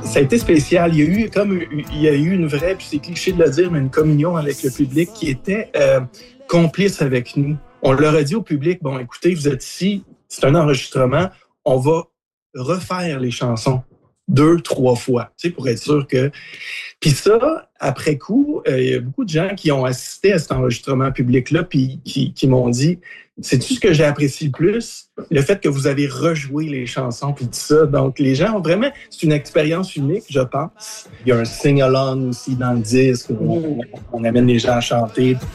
Ça a été spécial. Il y a eu une vraie, puis c'est cliché de le dire, mais une communion avec le public qui était complice avec nous. On leur a dit au public, bon, écoutez, vous êtes ici, c'est un enregistrement, on va refaire les chansons 2, 3 fois, tu sais, pour être sûr que... Puis ça, après coup, il y a beaucoup de gens qui ont assisté à cet enregistrement public-là, puis qui m'ont dit, sais-tu ce que j'ai apprécié le plus? Le fait que vous avez rejoué les chansons, puis tout ça. Donc, les gens ont vraiment... C'est une expérience unique, je pense. Il y a un sing-along aussi dans le disque, où on amène les gens à chanter.